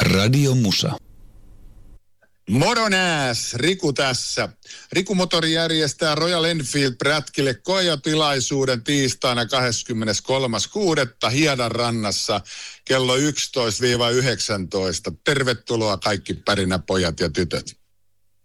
Radio Musa. Moro nääs, Riku tässä. Riku Motori järjestää Royal Enfield-prätkille koejotilaisuuden tiistaina 23.6. Hiedan rannassa kello 11-19. Tervetuloa kaikki pärinä pojat ja tytöt.